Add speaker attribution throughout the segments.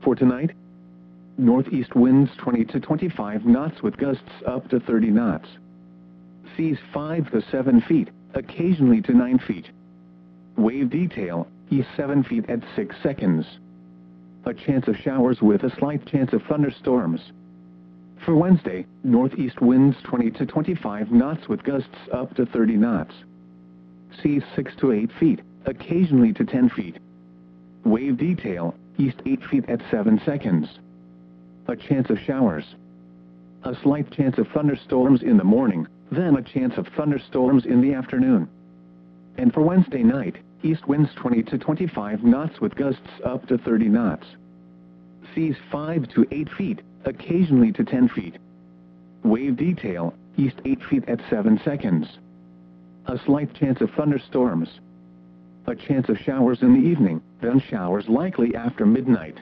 Speaker 1: For tonight, northeast winds 20 to 25 knots with gusts up to 30 knots. Seas 5 to 7 feet, occasionally to 9 feet. Wave detail, east 7 feet at 6 seconds. A chance of showers with a slight chance of thunderstorms. For Wednesday, northeast winds 20 to 25 knots with gusts up to 30 knots. Seas 6 to 8 feet, occasionally to 10 feet. Wave detail, east 8 feet at 7 seconds. A chance of showers. A slight chance of thunderstorms in the morning, then a chance of thunderstorms in the afternoon. And for Wednesday night, east winds 20 to 25 knots with gusts up to 30 knots. Seas 5 to 8 feet, occasionally to 10 feet. Wave detail, east 8 feet at 7 seconds. A slight chance of thunderstorms. A chance of showers in the evening, then showers likely after midnight.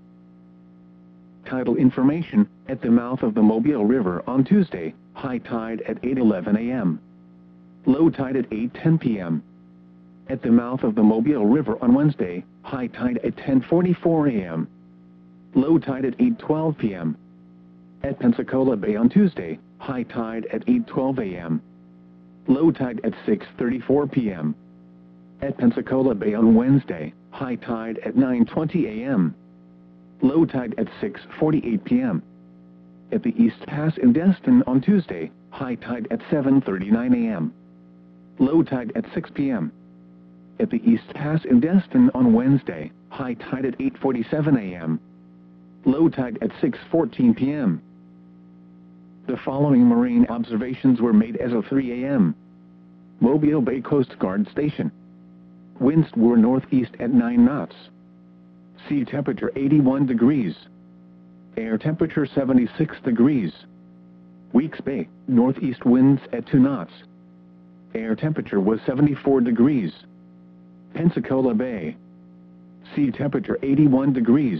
Speaker 1: Tidal information, at the mouth of the Mobile River on Tuesday, high tide at 8:11 a.m. Low tide at 8:10 p.m. At the mouth of the Mobile River on Wednesday, high tide at 10:44 a.m. Low tide at 8:12 p.m. At Pensacola Bay on Tuesday, high tide at 8:12 a.m. Low tide at 6:34 p.m. At Pensacola Bay on Wednesday, high tide at 9:20 a.m. Low tide at 6:48 p.m. At the East Pass in Destin on Tuesday, high tide at 7:39 a.m. Low tide at 6 p.m. At the East Pass in Destin on Wednesday, high tide at 8:47 a.m. Low tide at 6:14 p.m. The following marine observations were made as of 3 a.m. Mobile Bay Coast Guard Station. Winds were northeast at 9 knots. Sea temperature 81 degrees. Air temperature 76 degrees. Weeks Bay, northeast winds at 2 knots. Air temperature was 74 degrees. Pensacola Bay. Sea temperature 81 degrees.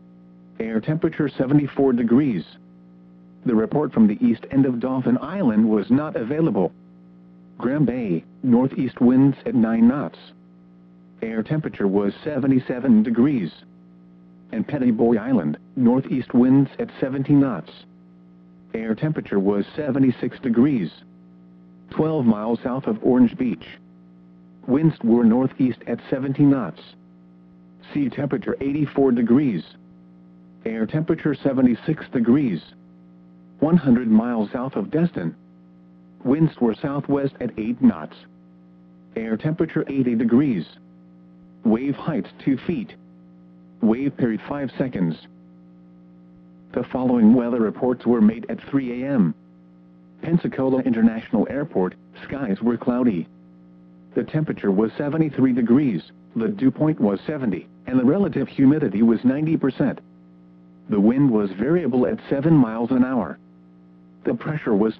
Speaker 1: Air temperature 74 degrees. The report from the east end of Dauphin Island was not available. Graham Bay, northeast winds at 9 knots. Air temperature was 77 degrees. And Petty Boy Island, northeast winds at 17 knots. Air temperature was 76 degrees. 12 miles south of Orange Beach. Winds were northeast at 17 knots. Sea temperature 84 degrees. Air temperature 76 degrees. 100 miles south of Destin. Winds were southwest at 8 knots. Air temperature 80 degrees. Wave height 2 feet. Wave period 5 seconds. The following weather reports were made at 3 a.m. Pensacola International Airport, skies were cloudy. The temperature was 73 degrees, the dew point was 70, and the relative humidity was 90%. The wind was variable at 7 miles an hour. The pressure was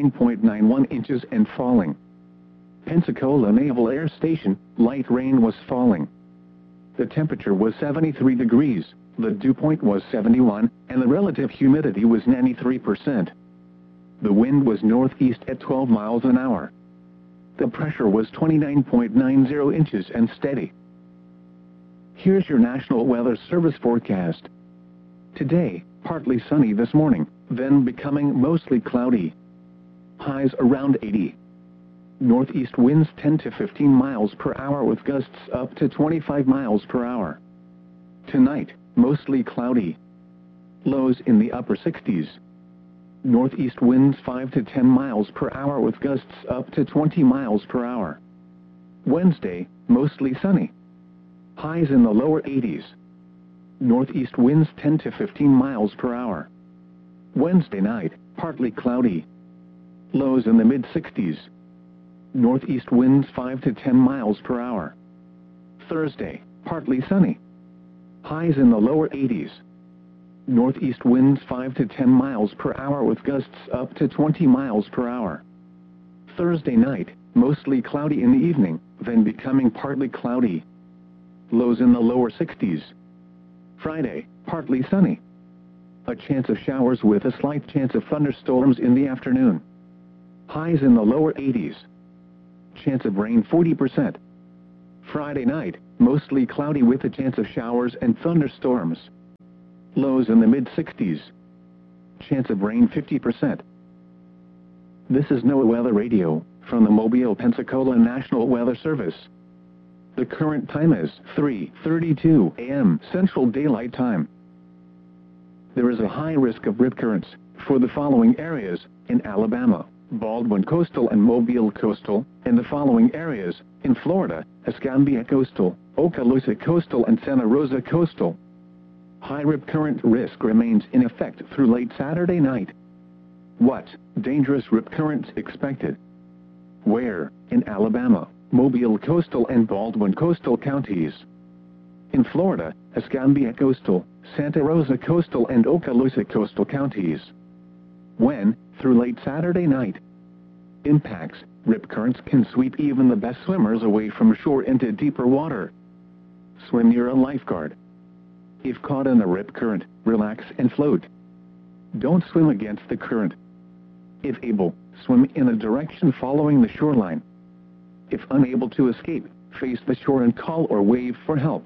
Speaker 1: 29.91 inches and falling. Pensacola Naval Air Station, light rain was falling. The temperature was 73 degrees, the dew point was 71, and the relative humidity was 93%. The wind was northeast at 12 miles an hour. The pressure was 29.90 inches and steady. Here's your National Weather Service forecast. Today, partly sunny this morning, then becoming mostly cloudy. Highs around 80. Northeast winds 10 to 15 miles per hour with gusts up to 25 miles per hour. Tonight, mostly cloudy. Lows in the upper 60s. Northeast winds 5 to 10 miles per hour with gusts up to 20 miles per hour. Wednesday, mostly sunny. Highs in the lower 80s. Northeast winds 10 to 15 miles per hour. Wednesday night, partly cloudy. Lows in the mid-60s. Northeast winds 5 to 10 miles per hour. Thursday, partly sunny. Highs in the lower 80s. Northeast winds 5 to 10 miles per hour with gusts up to 20 miles per hour. Thursday night, mostly cloudy in the evening, then becoming partly cloudy. Lows in the lower 60s. Friday, partly sunny. A chance of showers with a slight chance of thunderstorms in the afternoon. Highs in the lower 80s. Chance of rain 40%. Friday night, mostly cloudy with a chance of showers and thunderstorms. Lows in the mid-60s. Chance of rain 50%. This is NOAA Weather Radio, from the Mobile, Pensacola National Weather Service. The current time is 3:32 a.m. Central Daylight Time. There is a high risk of rip currents for the following areas in Alabama, Baldwin Coastal and Mobile Coastal, and the following areas in Florida, Escambia Coastal, Okaloosa Coastal and Santa Rosa Coastal. High rip current risk remains in effect through late Saturday night. What dangerous rip currents expected? Where? In Alabama, Mobile Coastal and Baldwin Coastal counties. In Florida, Escambia Coastal, Santa Rosa Coastal and Okaloosa Coastal counties. When? Through late Saturday night. Impacts: rip currents can sweep even the best swimmers away from shore into deeper water. Swim near a lifeguard. If caught in a rip current, relax and float. Don't swim against the current. If able, swim in a direction following the shoreline. If unable to escape, face the shore and call or wave for help.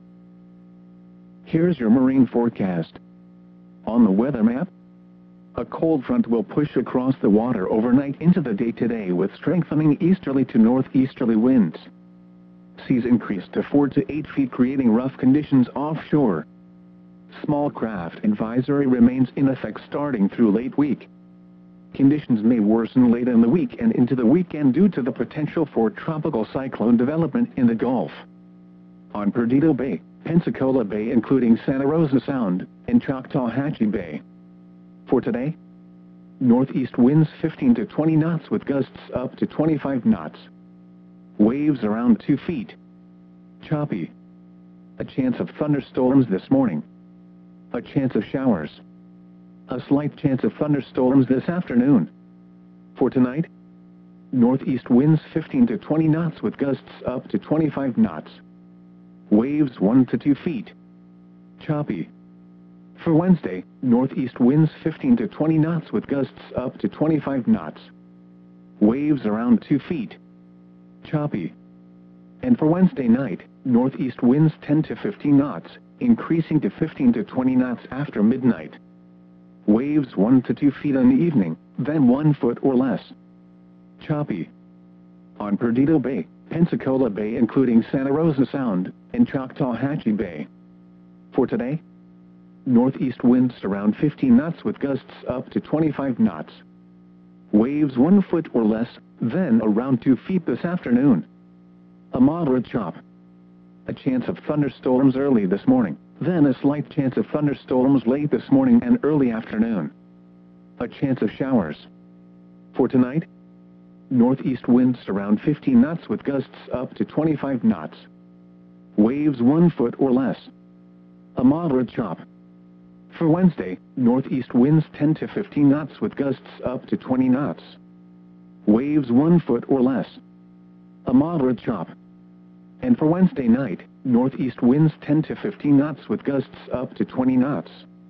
Speaker 1: Here's your marine forecast. On the weather map, a cold front will push across the water overnight into the day today with strengthening easterly to northeasterly winds. Seas increase to 4 to 8 feet, creating rough conditions offshore. Small craft advisory remains in effect starting through late week. Conditions may worsen late in the week and into the weekend due to the potential for tropical cyclone development in the Gulf. On Perdido Bay, Pensacola Bay including Santa Rosa Sound, and Choctawhatchee Bay. For today, northeast winds 15 to 20 knots with gusts up to 25 knots. Waves around 2 feet. Choppy. A chance of thunderstorms this morning. A chance of showers. A slight chance of thunderstorms this afternoon. For tonight, northeast winds 15 to 20 knots with gusts up to 25 knots. Waves 1 to 2 feet. Choppy. For Wednesday, northeast winds 15 to 20 knots with gusts up to 25 knots. Waves around 2 feet. Choppy. And for Wednesday night, northeast winds 10 to 15 knots, increasing to 15 to 20 knots after midnight. Waves 1 to 2 feet in the evening, then 1 foot or less. Choppy. On Perdido Bay, Pensacola Bay including Santa Rosa Sound, and Choctawhatchee Bay. For today, northeast winds around 15 knots with gusts up to 25 knots. Waves 1 foot or less, then around 2 feet this afternoon. A moderate chop. A chance of thunderstorms early this morning, then a slight chance of thunderstorms late this morning and early afternoon. A chance of showers. For tonight, northeast winds around 15 knots with gusts up to 25 knots. Waves 1 foot or less. A moderate chop. For Wednesday, northeast winds 10 to 15 knots with gusts up to 20 knots. Waves 1 foot or less. A moderate chop. And for Wednesday night, northeast winds 10 to 15 knots with gusts up to 20 knots.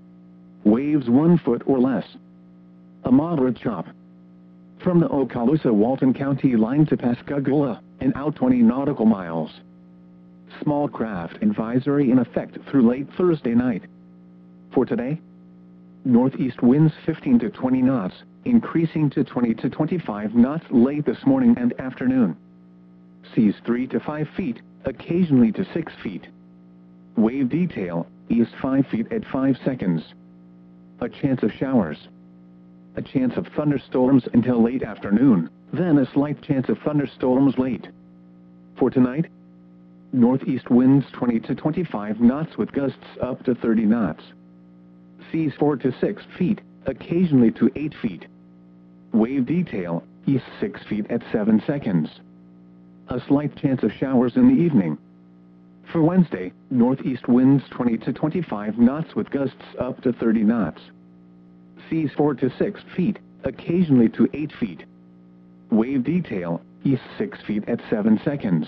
Speaker 1: Waves 1 foot or less. A moderate chop. From the Okaloosa-Walton County line to Pascagoula, and out 20 nautical miles. Small craft advisory in effect through late Thursday night. For today, northeast winds 15 to 20 knots, increasing to 20 to 25 knots late this morning and afternoon. Seas 3 to 5 feet, occasionally to 6 feet. Wave detail, east 5 feet at 5 seconds. A chance of showers. A chance of thunderstorms until late afternoon, then a slight chance of thunderstorms late. For tonight, northeast winds 20 to 25 knots with gusts up to 30 knots. Seas 4 to 6 feet, occasionally to 8 feet. Wave detail, east 6 feet at 7 seconds. A slight chance of showers in the evening. For Wednesday, northeast winds 20 to 25 knots with gusts up to 30 knots. Seas 4 to 6 feet, occasionally to 8 feet. Wave detail, east 6 feet at 7 seconds.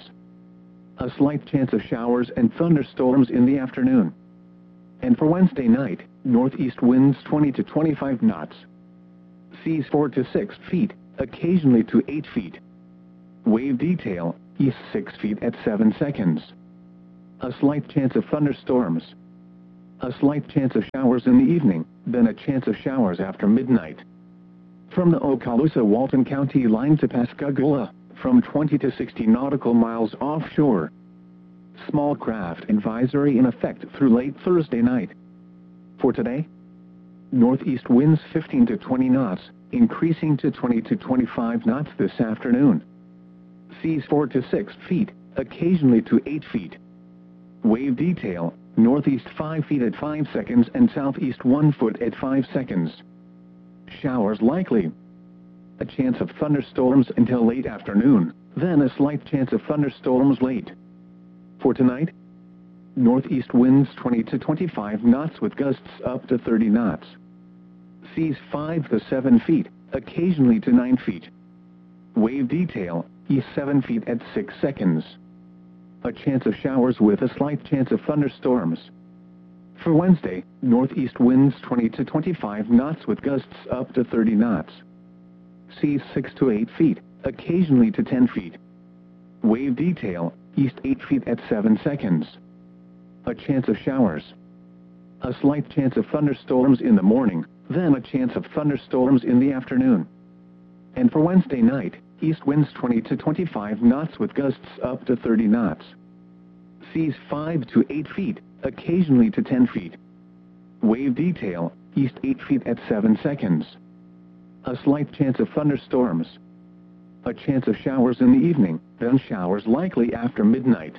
Speaker 1: A slight chance of showers and thunderstorms in the afternoon. And for Wednesday night, northeast winds 20 to 25 knots. Seas 4 to 6 feet, occasionally to 8 feet. Wave detail, east 6 feet at 7 seconds. A slight chance of thunderstorms. A slight chance of showers in the evening, then a chance of showers after midnight. From the Okaloosa-Walton County line to Pascagoula, from 20 to 60 nautical miles offshore. Small craft advisory in effect through late Thursday night. For today, northeast winds 15 to 20 knots, increasing to 20 to 25 knots this afternoon. Seas 4 to 6 feet, occasionally to 8 feet. Wave detail, northeast 5 feet at 5 seconds and southeast 1 foot at 5 seconds. Showers likely. A chance of thunderstorms until late afternoon, then a slight chance of thunderstorms late. For tonight, northeast winds 20 to 25 knots with gusts up to 30 knots. Seas 5 to 7 feet, occasionally to 9 feet. Wave detail, east 7 feet at 6 seconds. A chance of showers with a slight chance of thunderstorms. For Wednesday, northeast winds 20 to 25 knots with gusts up to 30 knots. Seas 6 to 8 feet, occasionally to 10 feet. Wave detail, east 8 feet at 7 seconds. A chance of showers. A slight chance of thunderstorms in the morning, then a chance of thunderstorms in the afternoon. And for Wednesday night, east winds 20 to 25 knots with gusts up to 30 knots. Seas 5 to 8 feet, occasionally to 10 feet. Wave detail, east 8 feet at 7 seconds. A slight chance of thunderstorms. A chance of showers in the evening, then showers likely after midnight.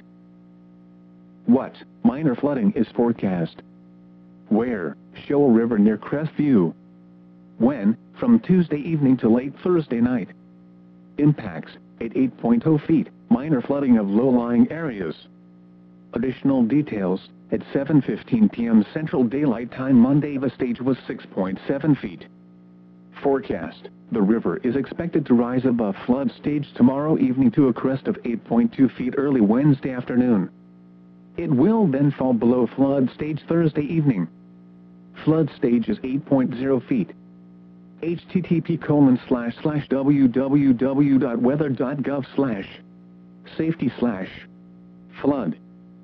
Speaker 1: What? Minor flooding is forecast. Where? Shoal River near Crestview. When? From Tuesday evening to late Thursday night. Impacts, at 8.0 feet, minor flooding of low-lying areas. Additional details, at 7:15 p.m. Central Daylight Time Monday the stage was 6.7 feet. Forecast, the river is expected to rise above flood stage tomorrow evening to a crest of 8.2 feet early Wednesday afternoon. It will then fall below flood stage Thursday evening. Flood stage is 8.0 feet. http://www.weather.gov/safety/flood.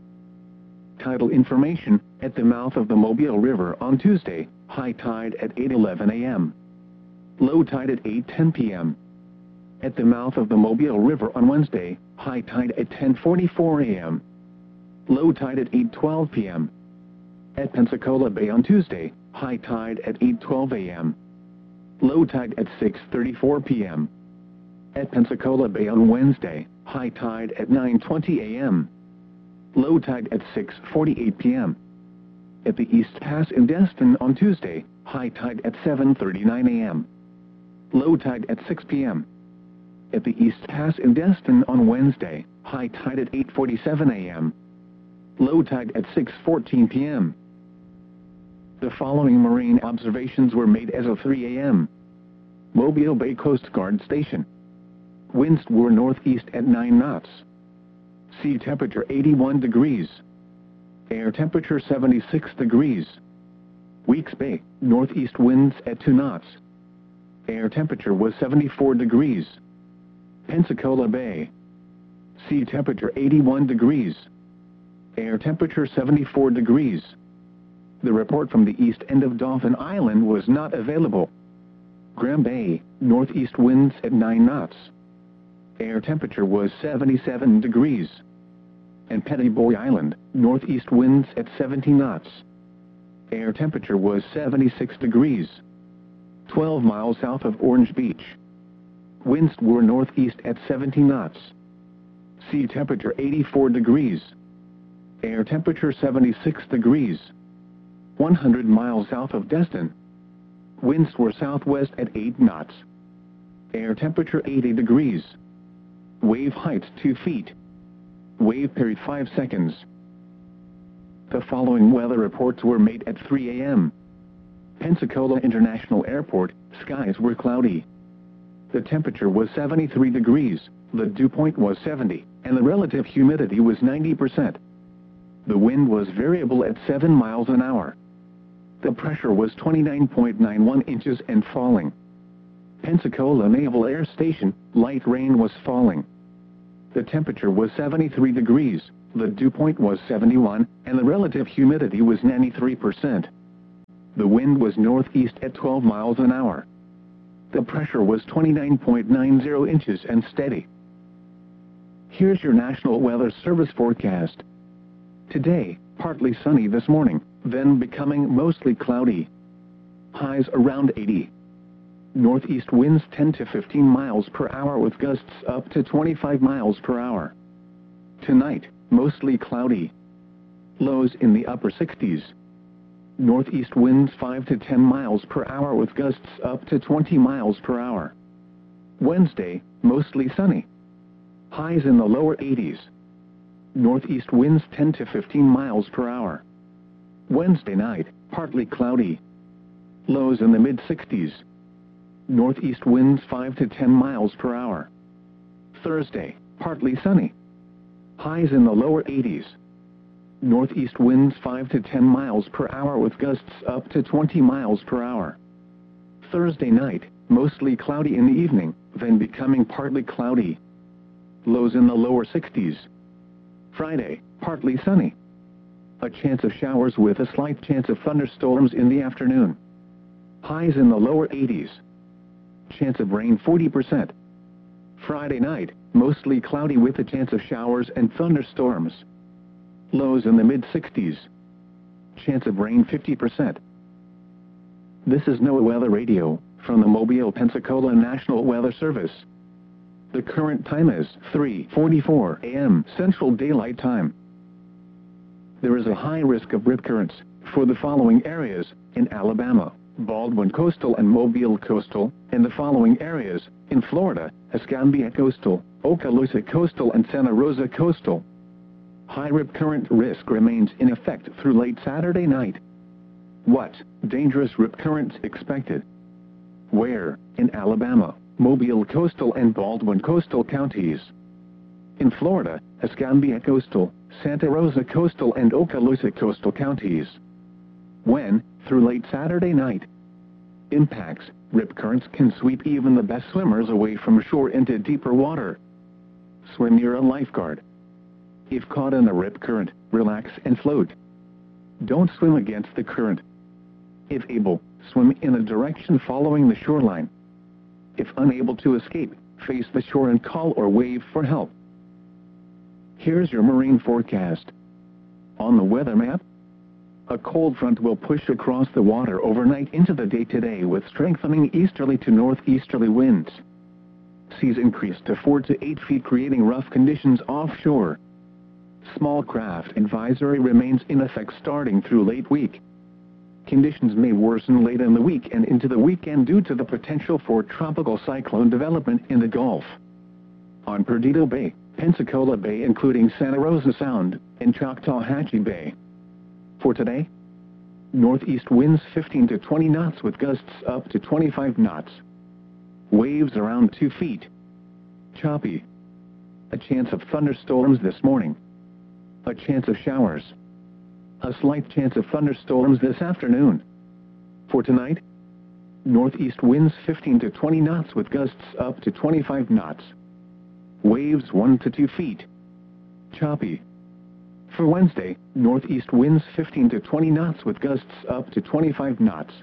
Speaker 1: Tidal information, at the mouth of the Mobile River on Tuesday, high tide at 8:11 a.m. Low tide at 8:10 p.m. At the mouth of the Mobile River on Wednesday, high tide at 10:44 a.m. Low tide at 8:12 p.m. At Pensacola Bay on Tuesday, high tide at 8:12 a.m. Low tide at 6:34 p.m. At Pensacola Bay on Wednesday, high tide at 9:20 a.m. Low tide at 6:48 p.m. At the East Pass in Destin on Tuesday, high tide at 7:39 a.m. Low tide at 6 p.m. At the East Pass in Destin on Wednesday, high tide at 8:47 a.m. Low tide at 6:14 p.m. The following marine observations were made as of 3 a.m. Mobile Bay Coast Guard Station. Winds were northeast at 9 knots. Sea temperature 81 degrees. Air temperature 76 degrees. Weeks Bay, northeast winds at 2 knots. Air temperature was 74 degrees. Pensacola Bay. Sea temperature 81 degrees. Air temperature 74 degrees. The report from the east end of Dauphin Island was not available. Graham Bay, northeast winds at 9 knots. Air temperature was 77 degrees. And Petty Boy Island, northeast winds at 17 knots. Air temperature was 76 degrees. 12 miles south of Orange Beach. Winds were northeast at 17 knots. Sea temperature 84 degrees. Air temperature 76 degrees. 100 miles south of Destin. Winds were southwest at 8 knots. Air temperature 80 degrees. Wave height 2 feet. Wave period 5 seconds. The following weather reports were made at 3 a.m. Pensacola International Airport, skies were cloudy. The temperature was 73 degrees, the dew point was 70, and the relative humidity was 90%. The wind was variable at 7 miles an hour. The pressure was 29.91 inches and falling. Pensacola Naval Air Station, light rain was falling. The temperature was 73 degrees, the dew point was 71, and the relative humidity was 93%. The wind was northeast at 12 miles an hour. The pressure was 29.90 inches and steady. Here's your National Weather Service forecast. Today, partly sunny this morning, then becoming mostly cloudy. Highs around 80. Northeast winds 10 to 15 miles per hour with gusts up to 25 miles per hour. Tonight, mostly cloudy. Lows in the upper 60s. Northeast winds 5 to 10 miles per hour with gusts up to 20 miles per hour. Wednesday, mostly sunny. Highs in the lower 80s. Northeast winds 10 to 15 miles per hour. Wednesday night, partly cloudy. Lows in the mid-60s. Northeast winds 5 to 10 miles per hour. Thursday, partly sunny. Highs in the lower 80s. Northeast winds 5 to 10 miles per hour with gusts up to 20 miles per hour. Thursday night, mostly cloudy in the evening, then becoming partly cloudy. Lows in the lower 60s. Friday, partly sunny. A chance of showers with a slight chance of thunderstorms in the afternoon. Highs in the lower 80s. Chance of rain 40%. Friday night, mostly cloudy with a chance of showers and thunderstorms. Lows in the mid-60s. Chance of rain 50%. This is NOAA Weather Radio, from the Mobile, Pensacola National Weather Service. The current time is 3:44 a.m. Central Daylight Time. There is a high risk of rip currents for the following areas in Alabama, Baldwin Coastal and Mobile Coastal, and the following areas in Florida, Escambia Coastal, Okaloosa Coastal and Santa Rosa Coastal. High rip current risk remains in effect through late Saturday night. What dangerous rip currents expected? Where? In Alabama, Mobile Coastal and Baldwin Coastal counties. In Florida, Escambia Coastal, Santa Rosa Coastal and Okaloosa Coastal counties. When? Through late Saturday night. Impacts: rip currents can sweep even the best swimmers away from shore into deeper water. Swim near a lifeguard. If caught in a rip current, relax and float. Don't swim against the current. If able, swim in a direction following the shoreline. If unable to escape, face the shore and call or wave for help. Here's your marine forecast. On the weather map, a cold front will push across the water overnight into the day today with strengthening easterly to northeasterly winds. Seas increase to 4 to 8 feet, creating rough conditions offshore. Small craft advisory remains in effect starting through late week. Conditions may worsen late in the week and into the weekend due to the potential for tropical cyclone development in the Gulf. On Perdido Bay, Pensacola Bay including Santa Rosa Sound, and Choctawhatchee Bay. For today, northeast winds 15 to 20 knots with gusts up to 25 knots. Waves around 2 feet. Choppy. A chance of thunderstorms this morning. A chance of showers. A slight chance of thunderstorms this afternoon. For tonight, northeast winds 15 to 20 knots with gusts up to 25 knots. Waves 1 to 2 feet. Choppy. For Wednesday, northeast winds 15 to 20 knots with gusts up to 25 knots.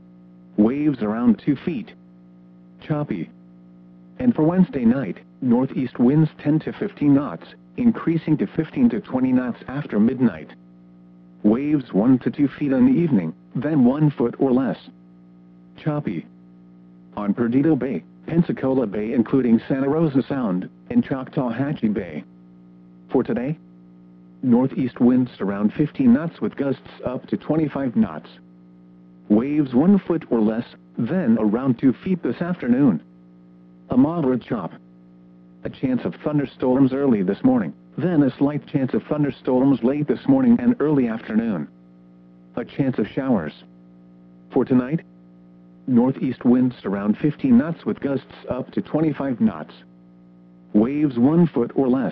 Speaker 1: Waves around 2 feet. Choppy. And for Wednesday night, northeast winds 10 to 15 knots, increasing to 15 to 20 knots after midnight. Waves 1 to 2 feet in the evening, then 1 foot or less. Choppy. On Perdido Bay, Pensacola Bay including Santa Rosa Sound, and Choctawhatchee Bay. For today, northeast winds around 15 knots with gusts up to 25 knots. Waves 1 foot or less, then around 2 feet this afternoon. A moderate chop. A chance of thunderstorms early this morning, then a slight chance of thunderstorms late this morning and early afternoon. A chance of showers. For tonight, northeast winds around 15 knots with gusts up to 25 knots. Waves 1 foot or less.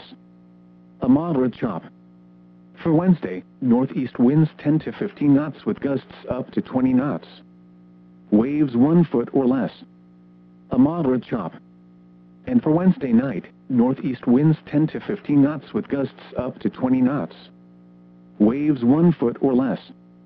Speaker 1: A moderate chop. For Wednesday, northeast winds 10 to 15 knots with gusts up to 20 knots. Waves 1 foot or less. A moderate chop. And for Wednesday night, northeast winds 10 to 15 knots with gusts up to 20 knots. Waves 1 foot or less.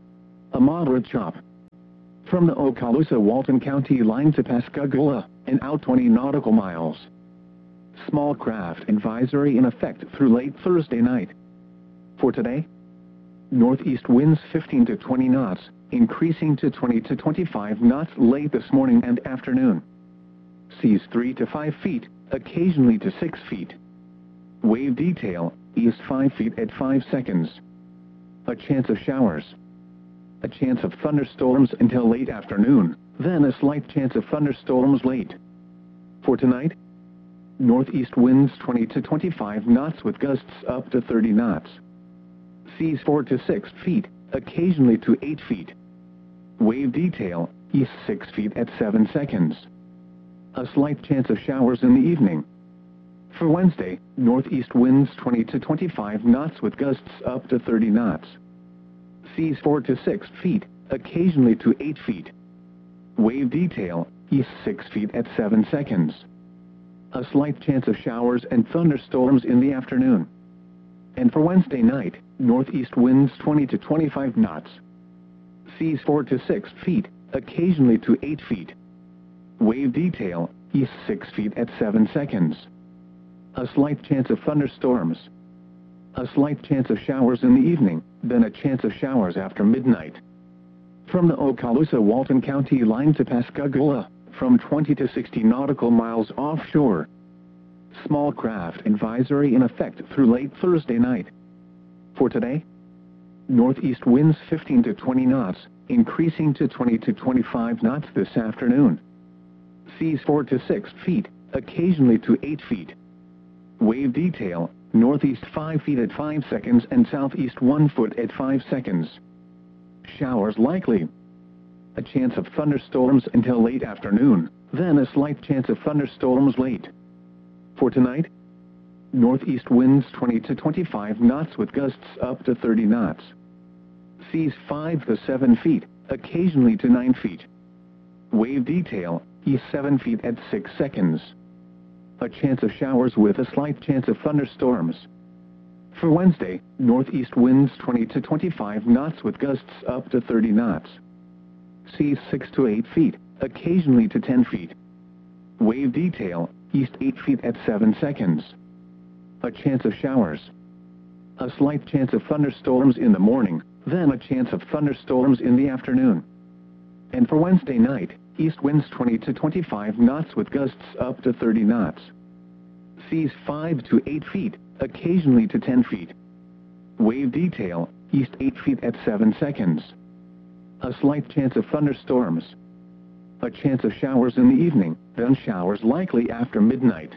Speaker 1: A moderate chop. From the Okaloosa-Walton County line to Pascagoula, and out 20 nautical miles. Small craft advisory in effect through late Thursday night. For today, northeast winds 15 to 20 knots, increasing to 20 to 25 knots late this morning and afternoon. Seas 3 to 5 feet, occasionally to 6 feet. Wave detail, east 5 feet at 5 seconds. A chance of showers. A chance of thunderstorms until late afternoon, then a slight chance of thunderstorms late. For tonight, northeast winds 20 to 25 knots with gusts up to 30 knots. Seas 4 to 6 feet, occasionally to 8 feet. Wave detail, east 6 feet at 7 seconds. A slight chance of showers in the evening. For Wednesday, northeast winds 20 to 25 knots with gusts up to 30 knots. Seas 4 to 6 feet, occasionally to 8 feet. Wave detail, east 6 feet at 7 seconds. A slight chance of showers and thunderstorms in the afternoon. And for Wednesday night, northeast winds 20 to 25 knots. Seas 4 to 6 feet, occasionally to 8 feet. Wave detail, east 6 feet at 7 seconds. A slight chance of thunderstorms. A slight chance of showers in the evening, then a chance of showers after midnight. From the Okaloosa-Walton County line to Pascagoula, from 20 to 60 nautical miles offshore. Small craft advisory in effect through late Thursday night. For today, northeast winds 15 to 20 knots, increasing to 20 to 25 knots this afternoon. Seas 4 to 6 feet, occasionally to 8 feet. Wave detail, northeast 5 feet at 5 seconds and southeast 1 foot at 5 seconds. Showers likely. A chance of thunderstorms until late afternoon, then a slight chance of thunderstorms late. For tonight, northeast winds 20 to 25 knots with gusts up to 30 knots. Seas 5 to 7 feet, occasionally to 9 feet. Wave detail, east 7 feet at 6 seconds. A chance of showers with a slight chance of thunderstorms. For Wednesday, northeast winds 20 to 25 knots with gusts up to 30 knots. Seas 6 to 8 feet, occasionally to 10 feet. Wave detail, east 8 feet at 7 seconds. A chance of showers. A slight chance of thunderstorms in the morning, then a chance of thunderstorms in the afternoon. And for Wednesday night, east winds 20 to 25 knots with gusts up to 30 knots. Seas 5 to 8 feet, occasionally to 10 feet. Wave detail, east 8 feet at 7 seconds. A slight chance of thunderstorms. A chance of showers in the evening, then showers likely after midnight.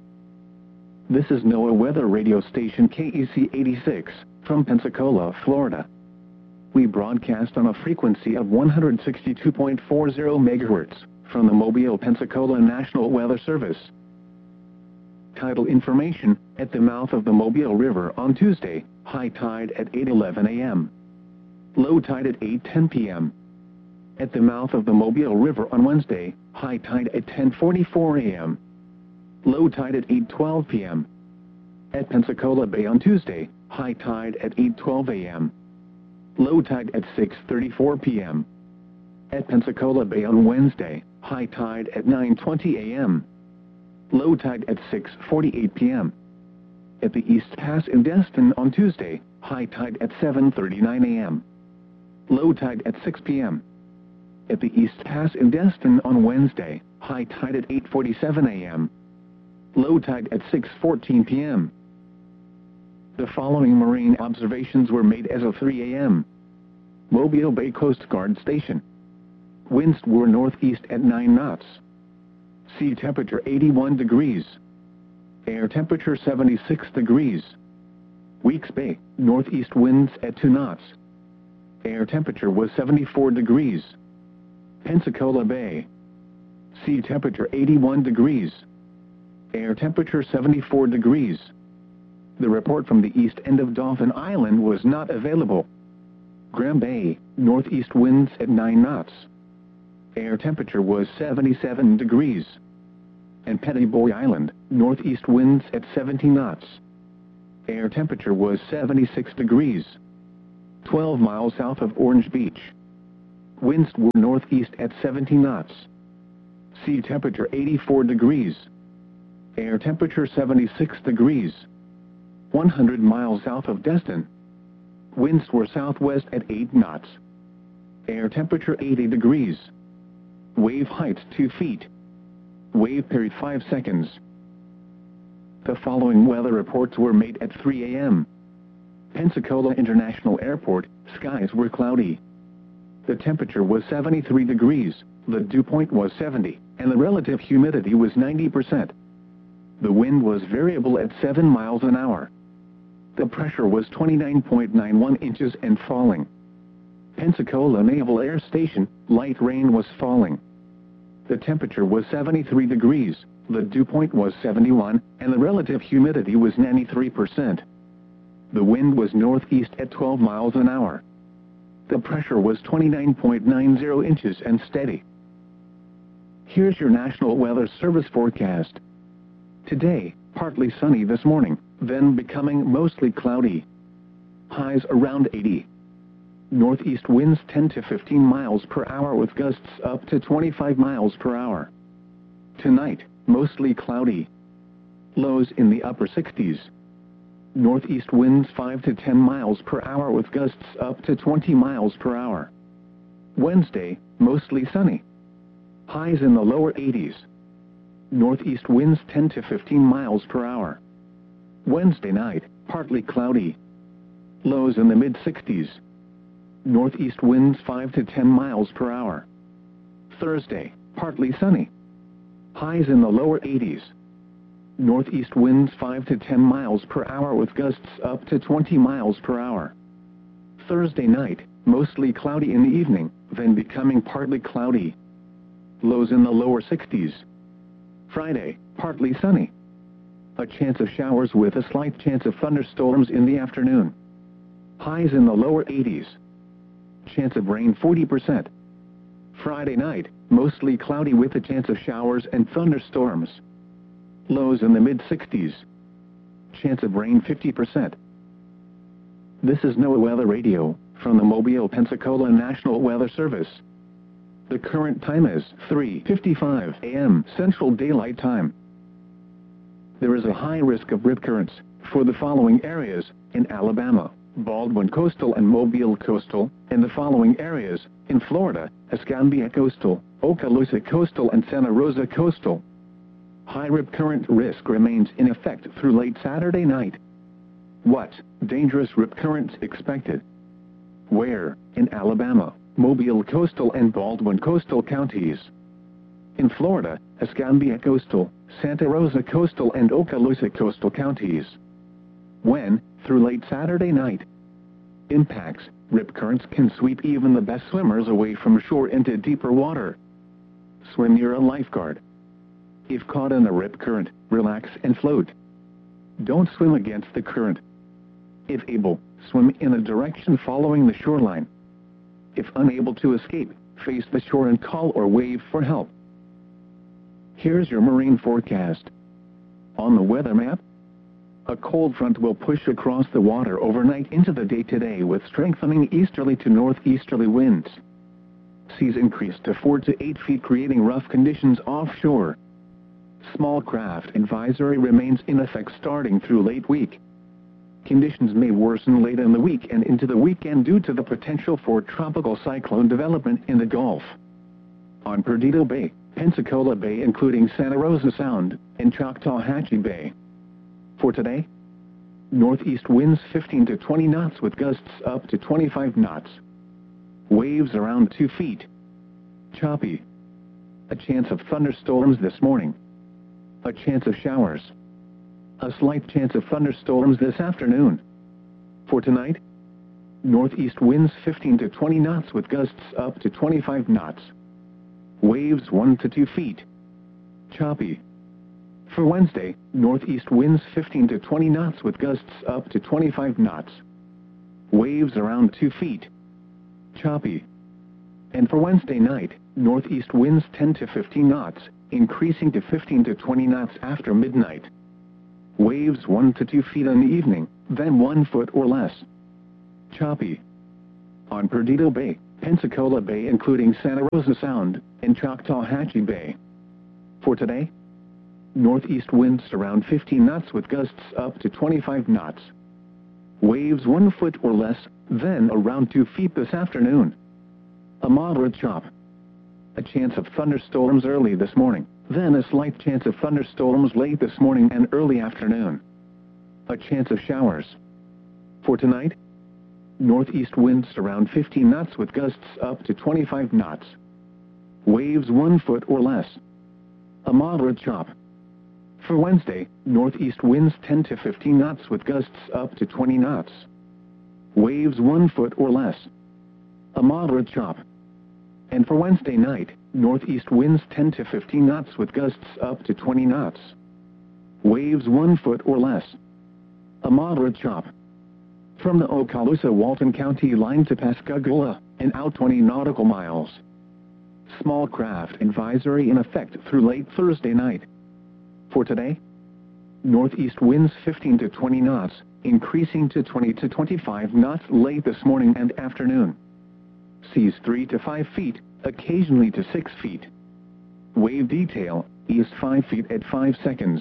Speaker 1: This is NOAA Weather Radio Station KEC 86, from Pensacola, Florida. We broadcast on a frequency of 162.40 MHz, from the Mobile, Pensacola National Weather Service. Tidal information: at the mouth of the Mobile River on Tuesday, high tide at 8:11 a.m. Low tide at 8:10 p.m. At the mouth of the Mobile River on Wednesday, high tide at 10:44 a.m. Low tide at 8:12 p.m. At Pensacola Bay on Tuesday, high tide at 8:12 a.m. Low tide at 6:34 p.m. At Pensacola Bay on Wednesday, high tide at 9:20 a.m. Low tide at 6:48 p.m. At the East Pass in Destin on Tuesday, high tide at 7:39 a.m. Low tide at 6 p.m. At the East Pass in Destin on Wednesday, high tide at 8:47 a.m. Low tide at 6:14 p.m. The following marine observations were made as of 3 a.m. Mobile Bay Coast Guard Station. Winds were northeast at 9 knots. Sea temperature 81 degrees. Air temperature 76 degrees. Weeks Bay, northeast winds at 2 knots. Air temperature was 74 degrees. Pensacola Bay. Sea temperature 81 degrees. Air temperature 74 degrees. The report from the east end of Dauphin Island was not available. Graham Bay, northeast winds at 9 knots. Air temperature was 77 degrees. and Pettyboy Island, northeast winds at 70 knots. Air temperature was 76 degrees. 12 miles south of Orange Beach. Winds were northeast at 70 knots. Sea temperature 84 degrees. Air temperature 76 degrees. 100 miles south of Destin. Winds were southwest at 8 knots. Air temperature 80 degrees. Wave height 2 feet. Wave period 5 seconds. The following weather reports were made at 3 a.m. Pensacola International Airport, skies were cloudy. The temperature was 73 degrees, the dew point was 70, and the relative humidity was 90%. The wind was variable at 7 miles an hour. The pressure was 29.91 inches and falling. Pensacola Naval Air Station, light rain was falling. The temperature was 73 degrees, the dew point was 71, and the relative humidity was 93%. The wind was northeast at 12 miles an hour. The pressure was 29.90 inches and steady. Here's your National Weather Service forecast. Today, partly sunny this morning, then becoming mostly cloudy. Highs around 80. Northeast winds 10 to 15 miles per hour with gusts up to 25 miles per hour. Tonight, mostly cloudy. Lows in the upper 60s. Northeast winds 5 to 10 miles per hour with gusts up to 20 miles per hour. Wednesday, mostly sunny. Highs in the lower 80s. Northeast winds 10 to 15 miles per hour. Wednesday night, partly cloudy. Lows in the mid-60s. Northeast winds 5 to 10 miles per hour. Thursday, partly sunny. Highs in the lower 80s. Northeast winds 5 to 10 miles per hour with gusts up to 20 miles per hour. Thursday night, mostly cloudy in the evening, then becoming partly cloudy. Lows in the lower 60s. Friday, partly sunny. A chance of showers with a slight chance of thunderstorms in the afternoon. Highs in the lower 80s. Chance of rain 40%. Friday night, mostly cloudy with a chance of showers and thunderstorms. Lows in the mid-60s. Chance of rain 50%. This is NOAA Weather Radio, from the Mobile, Pensacola National Weather Service. The current time is 3:55 a.m. Central Daylight Time. There is a high risk of rip currents for the following areas in Alabama, Baldwin Coastal and Mobile Coastal, and the following areas in Florida, Escambia Coastal, Okaloosa Coastal and Santa Rosa Coastal. High rip current risk remains in effect through late Saturday night. What dangerous rip currents expected? Where? In Alabama, Mobile Coastal and Baldwin Coastal counties. In Florida, Escambia Coastal, Santa Rosa Coastal and Okaloosa Coastal counties. When? Through late Saturday night. Impacts: rip currents can sweep even the best swimmers away from shore into deeper water. Swim near a lifeguard. If caught in a rip current, relax and float. Don't swim against the current. If able, swim in a direction following the shoreline. If unable to escape, face the shore and call or wave for help. Here's your marine forecast. On the weather map, a cold front will push across the water overnight into the day today with strengthening easterly to northeasterly winds. Seas increase to 4 to 8 feet, creating rough conditions offshore. Small craft advisory remains in effect starting through late week. Conditions may worsen late in the week and into the weekend due to the potential for tropical cyclone development in the Gulf. On Perdido Bay, Pensacola Bay including Santa Rosa Sound, and Choctawhatchee Bay. For today, northeast winds 15 to 20 knots with gusts up to 25 knots. Waves around 2 feet. Choppy. A chance of thunderstorms this morning. A chance of showers. A slight chance of thunderstorms this afternoon. For tonight, northeast winds 15 to 20 knots with gusts up to 25 knots. Waves 1 to 2 feet. Choppy. For Wednesday, northeast winds 15 to 20 knots with gusts up to 25 knots. Waves around 2 feet. Choppy. And for Wednesday night, northeast winds 10 to 15 knots, increasing to 15 to 20 knots after midnight. Waves 1 to 2 feet in the evening, then 1 foot or less. Choppy. On Perdido Bay, Pensacola Bay including Santa Rosa Sound, and Choctawhatchee Bay. For today, northeast winds around 15 knots with gusts up to 25 knots. Waves 1 foot or less, then around 2 feet this afternoon. A moderate chop. A chance of thunderstorms early this morning, then a slight chance of thunderstorms late this morning and early afternoon. A chance of showers. For tonight, northeast winds around 15 knots with gusts up to 25 knots. Waves 1 foot or less. A moderate chop. For Wednesday, northeast winds 10 to 15 knots with gusts up to 20 knots. Waves 1 foot or less. A moderate chop. And for Wednesday night, northeast winds 10 to 15 knots with gusts up to 20 knots. Waves 1 foot or less. A moderate chop. From the Okaloosa-Walton County line to Pascagoula, and out 20 nautical miles. Small craft advisory in effect through late Thursday night. For today, northeast winds 15 to 20 knots, increasing to 20 to 25 knots late this morning and afternoon. Seas 3 to 5 feet, occasionally to 6 feet. Wave detail, east 5 feet at 5 seconds.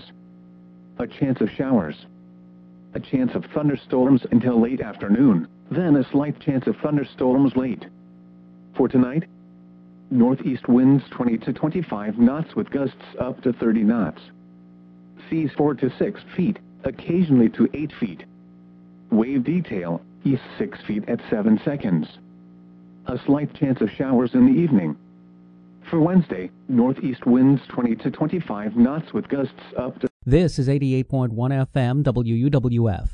Speaker 1: A chance of showers. A chance of thunderstorms until late afternoon, then a slight chance of thunderstorms late. For tonight, northeast winds 20 to 25 knots with gusts up to 30 knots. Seas 4 to 6 feet, occasionally to 8 feet. Wave detail, east 6 feet at 7 seconds. A slight chance of showers in the evening. For Wednesday, northeast winds 20 to 25 knots with gusts up to...
Speaker 2: This is 88.1 FM WUWF,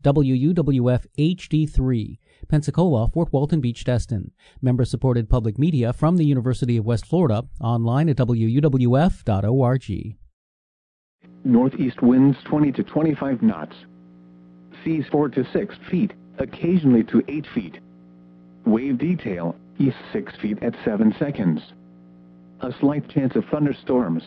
Speaker 2: WUWF HD3, Pensacola, Fort Walton Beach, Destin. Member-supported public media from the University of West Florida, online at wuwf.org.
Speaker 1: Northeast winds 20 to 25 knots. Seas 4 to 6 feet, occasionally to 8 feet. Wave detail, east 6 feet at 7 seconds. A slight chance of thunderstorms.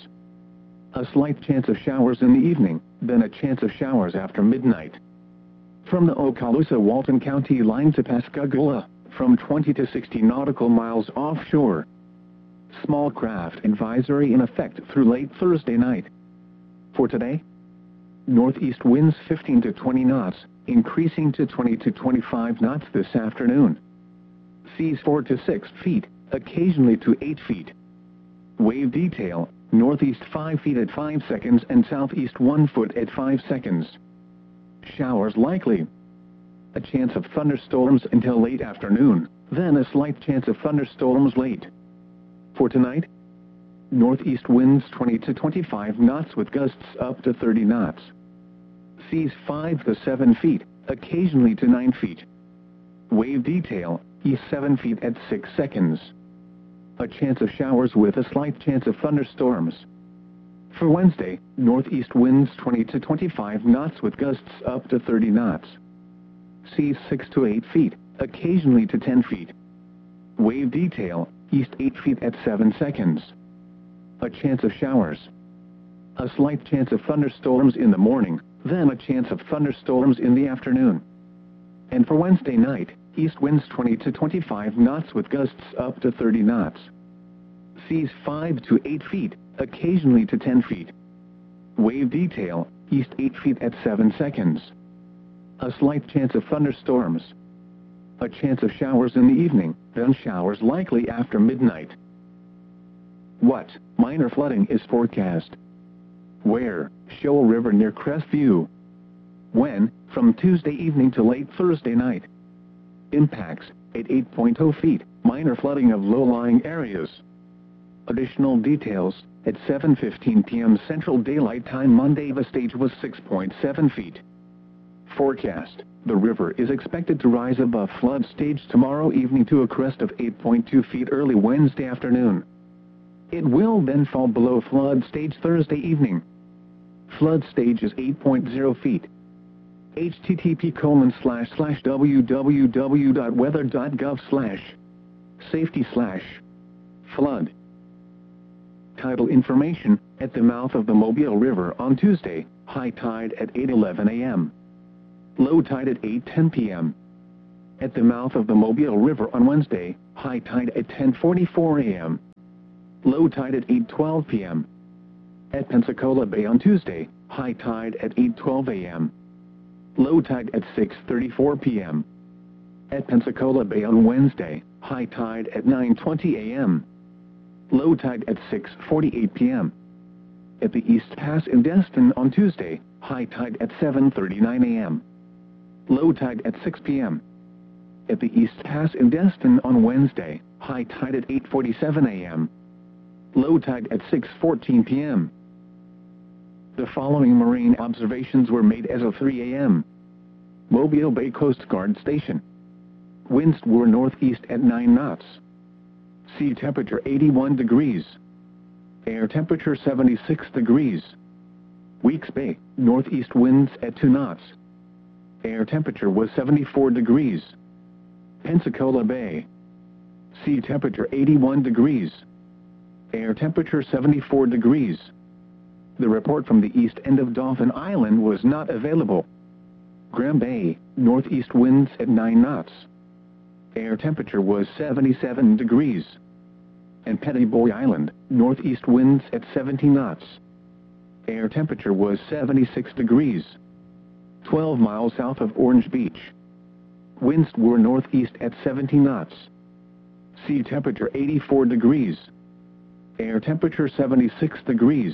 Speaker 1: A slight chance of showers in the evening, then a chance of showers after midnight. From the Okaloosa-Walton County line to Pascagoula, from 20 to 60 nautical miles offshore. Small craft advisory in effect through late Thursday night. For today, northeast winds 15 to 20 knots, increasing to 20 to 25 knots this afternoon. Seas 4 to 6 feet, occasionally to 8 feet. Wave detail, northeast 5 feet at 5 seconds and southeast 1 foot at 5 seconds. Showers likely. A chance of thunderstorms until late afternoon, then a slight chance of thunderstorms late. For tonight, northeast winds 20 to 25 knots with gusts up to 30 knots. Seas 5 to 7 feet, occasionally to 9 feet. Wave detail, east 7 feet at 6 seconds. A chance of showers with a slight chance of thunderstorms. For Wednesday, northeast winds 20 to 25 knots with gusts up to 30 knots. Seas 6 to 8 feet, occasionally to 10 feet. Wave detail, east 8 feet at 7 seconds. A chance of showers. A slight chance of thunderstorms in the morning, then a chance of thunderstorms in the afternoon. And for Wednesday night, east winds 20 to 25 knots with gusts up to 30 knots. Seas 5 to 8 feet, occasionally to 10 feet. Wave detail, east 8 feet at 7 seconds. A slight chance of thunderstorms. A chance of showers in the evening, then showers likely after midnight. What? Minor flooding is forecast. Where? Shoal River near Crestview. When? From Tuesday evening to late Thursday night. Impacts, at 8.0 feet, minor flooding of low-lying areas. Additional details, at 7:15 p.m. Central Daylight Time Monday the stage was 6.7 feet. Forecast, the river is expected to rise above flood stage tomorrow evening to a crest of 8.2 feet early Wednesday afternoon. It will then fall below flood stage Thursday evening. Flood stage is 8.0 feet. http://www.weather.gov/safety/ flood. Tidal information, at the mouth of the Mobile River on Tuesday, high tide at 8:11 a.m. Low tide at 8:10 p.m. At the mouth of the Mobile River on Wednesday, high tide at 10:44 a.m. Low tide at 8:12 p.m. At Pensacola Bay on Tuesday, high tide at 8:12 a.m. Low tide at 6:34 p.m. At Pensacola Bay on Wednesday, high tide at 9:20 a.m. Low tide at 6:48 p.m. At the East Pass in Destin on Tuesday, high tide at 7:39 a.m. Low tide at 6 p.m. At the East Pass in Destin on Wednesday, high tide at 8:47 a.m. Low tide at 6:14 p.m. The following marine observations were made as of 3 a.m. Mobile Bay Coast Guard Station. Winds were northeast at 9 knots. Sea temperature 81 degrees. Air temperature 76 degrees. Weeks Bay, northeast winds at 2 knots. Air temperature was 74 degrees. Pensacola Bay. Sea temperature 81 degrees. Air temperature 74 degrees. The report from the east end of Dauphin Island was not available. Graham Bay, northeast winds at 9 knots. Air temperature was 77 degrees. And Petty Boy Island, northeast winds at 17 knots. Air temperature was 76 degrees. 12 miles south of Orange Beach. Winds were northeast at 17 knots. Sea temperature 84 degrees. Air temperature 76 degrees.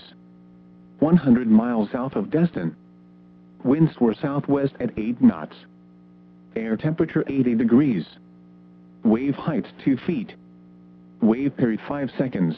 Speaker 1: 100 miles south of Destin. Winds were southwest at 8 knots. Air temperature 80 degrees. Wave height 2 feet. Wave period 5 seconds.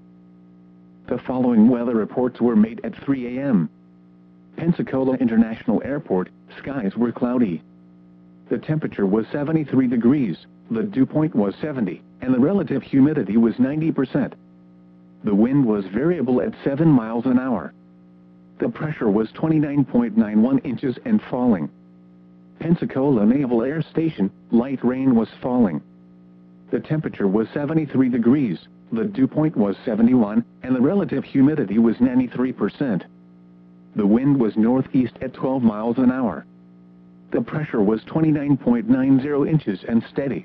Speaker 1: The following weather reports were made at 3 a.m. Pensacola International Airport, skies were cloudy. The temperature was 73 degrees, the dew point was 70, and the relative humidity was 90%. The wind was variable at 7 miles an hour. The pressure was 29.91 inches and falling. Pensacola Naval Air Station, light rain was falling. The temperature was 73 degrees, the dew point was 71, and the relative humidity was 93%. The wind was northeast at 12 miles an hour. The pressure was 29.90 inches and steady.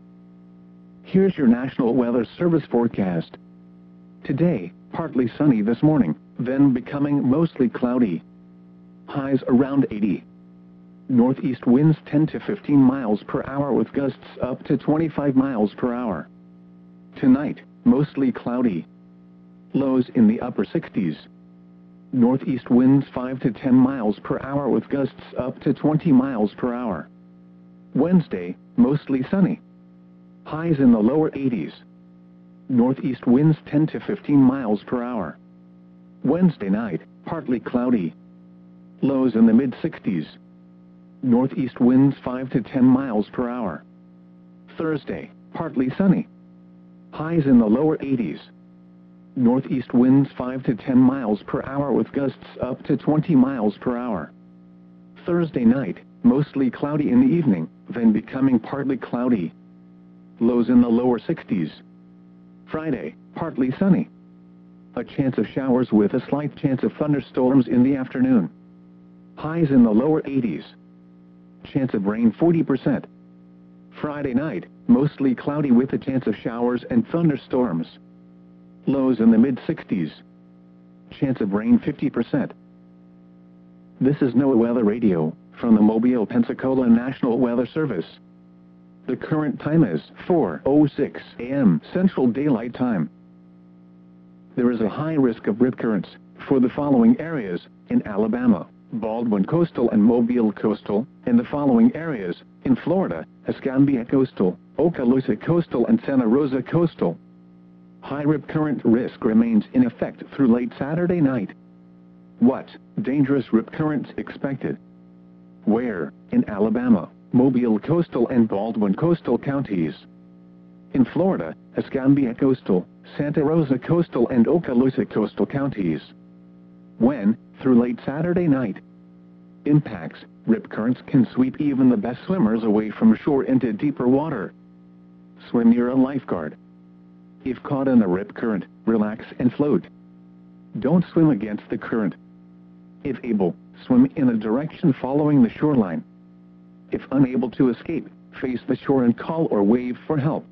Speaker 1: Here's your National Weather Service forecast. Today, partly sunny this morning, then becoming mostly cloudy. Highs around 80. Northeast winds 10 to 15 miles per hour with gusts up to 25 miles per hour. Tonight, mostly cloudy. Lows in the upper 60s. Northeast winds 5 to 10 miles per hour with gusts up to 20 miles per hour. Wednesday, mostly sunny. Highs in the lower 80s. Northeast winds 10 to 15 miles per hour. Wednesday night, partly cloudy. Lows in the mid-60s. Northeast winds 5 to 10 miles per hour. Thursday, partly sunny. Highs in the lower 80s. Northeast winds 5 to 10 miles per hour with gusts up to 20 miles per hour. Thursday night, mostly cloudy in the evening, then becoming partly cloudy. Lows in the lower 60s. Friday, partly sunny. A chance of showers with a slight chance of thunderstorms in the afternoon. Highs in the lower 80s. Chance of rain 40%. Friday night, mostly cloudy with a chance of showers and thunderstorms. Lows in the mid-60s. Chance of rain 50%. This is NOAA Weather Radio, from the Mobile, Pensacola National Weather Service. The current time is 4:06 a.m. Central Daylight Time. There is a high risk of rip currents for the following areas in Alabama, Baldwin Coastal and Mobile Coastal, and the following areas in Florida, Escambia Coastal, Okaloosa Coastal and Santa Rosa Coastal. High rip current risk remains in effect through late Saturday night. What dangerous rip currents expected? Where? In Alabama, Mobile Coastal and Baldwin Coastal counties. In Florida, Escambia Coastal, Santa Rosa Coastal and Okaloosa Coastal counties. When? Through late Saturday night. Impacts: rip currents can sweep even the best swimmers away from shore into deeper water. Swim near a lifeguard. If caught in a rip current, relax and float. Don't swim against the current. If able, swim in a direction following the shoreline. If unable to escape, face the shore and call or wave for help.